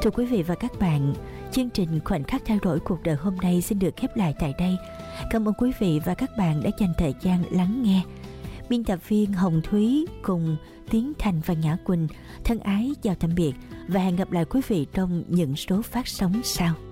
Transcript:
Thưa quý vị và các bạn, chương trình Khoảnh khắc thay đổi cuộc đời hôm nay xin được khép lại tại đây. Cảm ơn quý vị và các bạn đã dành thời gian lắng nghe. Biên tập viên Hồng Thúy cùng Tiến Thành và Nhã Quỳnh thân ái chào tạm biệt và hẹn gặp lại quý vị trong những số phát sóng sau.